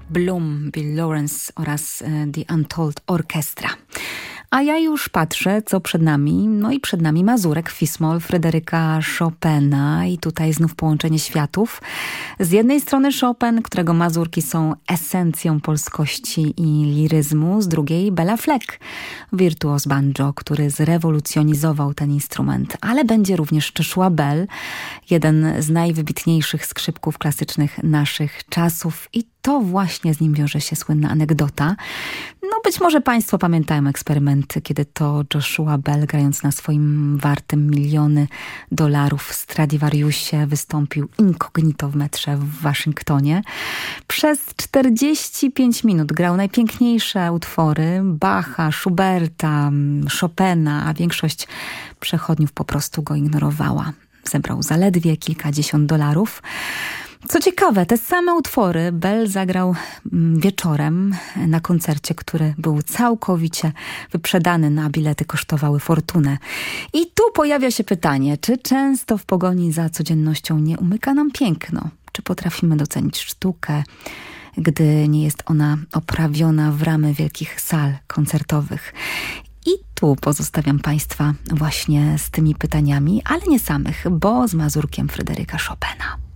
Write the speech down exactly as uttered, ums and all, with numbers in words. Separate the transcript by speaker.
Speaker 1: Bloom, Bill Lawrence oraz The Untold Orchestra. A ja już patrzę, co przed nami. No i przed nami Mazurek Fis-moll Fryderyka Chopina i tutaj znów połączenie światów. Z jednej strony Chopin, którego mazurki są esencją polskości i liryzmu, z drugiej Bela Fleck, wirtuoz banjo, który zrewolucjonizował ten instrument. Ale będzie również Joshua Bell, jeden z najwybitniejszych skrzypków klasycznych naszych czasów i to właśnie z nim wiąże się słynna anegdota. No być może Państwo pamiętają eksperymenty, kiedy to Joshua Bell, grając na swoim wartym miliony dolarów Stradivariusie, wystąpił incognito w metrze w Waszyngtonie. Przez czterdzieści pięć minut grał najpiękniejsze utwory Bacha, Schuberta, Chopina, a większość przechodniów po prostu go ignorowała. Zebrał zaledwie kilkadziesiąt dolarów. Co ciekawe, te same utwory Bell zagrał wieczorem na koncercie, który był całkowicie wyprzedany, na bilety kosztowały fortunę. I tu pojawia się pytanie, czy często w pogoni za codziennością nie umyka nam piękno? Czy potrafimy docenić sztukę, gdy nie jest ona oprawiona w ramy wielkich sal koncertowych? I tu pozostawiam Państwa właśnie z tymi pytaniami, ale nie samych, bo z mazurkiem Fryderyka Chopina.